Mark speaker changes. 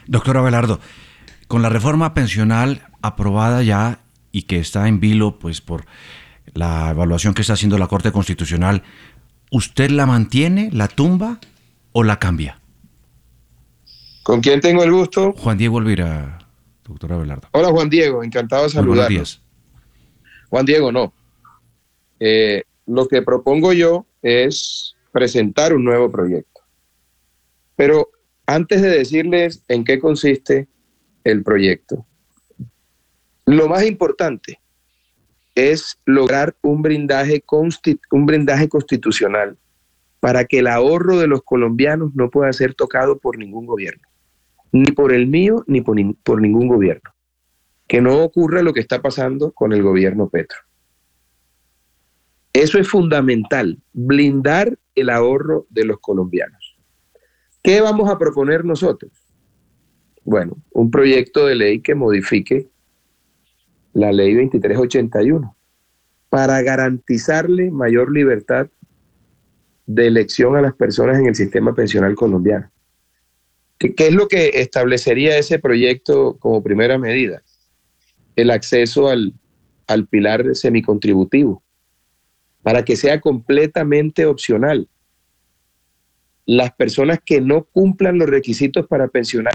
Speaker 1: Doctor Abelardo, con la reforma pensional aprobada ya y que está en vilo pues por la evaluación que está haciendo la Corte Constitucional, ¿usted la mantiene, la tumba o la cambia?
Speaker 2: ¿Con quién tengo el gusto?
Speaker 1: Juan Diego Elvira, doctor Abelardo.
Speaker 2: Hola Juan Diego, encantado de
Speaker 1: Muy buenos
Speaker 2: saludarlo.
Speaker 1: días.
Speaker 2: Juan Diego, no. Lo que propongo yo es presentar un nuevo proyecto. Pero antes de decirles en qué consiste el proyecto, lo más importante es lograr un blindaje constitucional para que el ahorro de los colombianos no pueda ser tocado por ningún gobierno, ni por el mío, ni por ningún gobierno. Que no ocurra lo que está pasando con el gobierno Petro. Eso es fundamental, blindar el ahorro de los colombianos. ¿Qué vamos a proponer nosotros? Bueno, un proyecto de ley que modifique la ley 2381 para garantizarle mayor libertad de elección a las personas en el sistema pensional colombiano. ¿Qué es lo que establecería ese proyecto como primera medida? El acceso al pilar semicontributivo, para que sea completamente opcional. Las personas que no cumplan los requisitos para pensionar